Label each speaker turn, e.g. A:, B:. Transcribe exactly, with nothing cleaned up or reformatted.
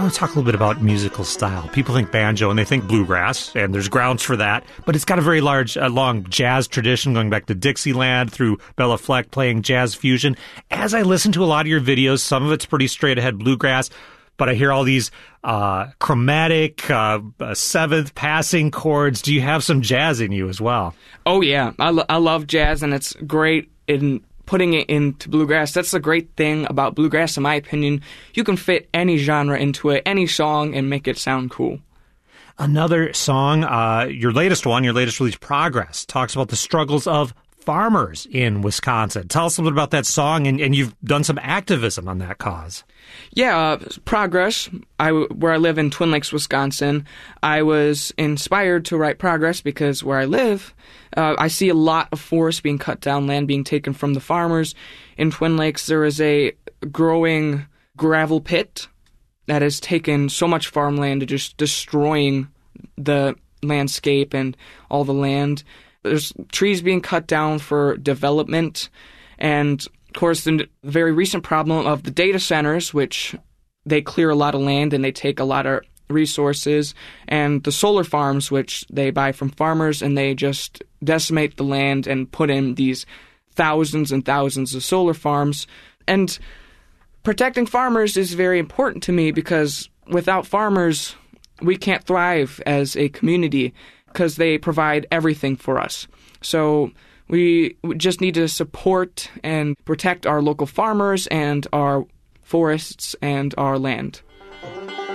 A: want to talk a little bit about musical style. People think banjo and they think bluegrass, and there's grounds for that, but it's got a very large, uh, long jazz tradition going back to Dixieland through Bella Fleck playing jazz fusion. As I listen to a lot of your videos, some of it's pretty straight ahead bluegrass, but I hear all these uh, chromatic, uh, uh, seventh passing chords. Do you have some jazz in you as well?
B: Oh, yeah. I, lo- I love jazz, and it's great in putting it into bluegrass. That's the great thing about bluegrass, in my opinion. You can fit any genre into it, any song, and make it sound cool.
A: Another song, uh, your latest one, your latest release, Progress, talks about the struggles of farmers in Wisconsin. Tell us a little bit about that song, and, and you've done some activism on that cause.
B: Yeah, uh, Progress, I, where I live in Twin Lakes, Wisconsin, I was inspired to write Progress because where I live, uh, I see a lot of forests being cut down, land being taken from the farmers. In Twin Lakes, there is a growing gravel pit that has taken so much farmland to just destroying the landscape and all the land. There's trees being cut down for development, and of course the very recent problem of the data centers, which they clear a lot of land and they take a lot of resources, and the solar farms, which they buy from farmers and they just decimate the land and put in these thousands and thousands of solar farms. And protecting farmers is very important to me because without farmers, we can't thrive as a community, because they provide everything for us. So we just need to support and protect our local farmers and our forests and our land.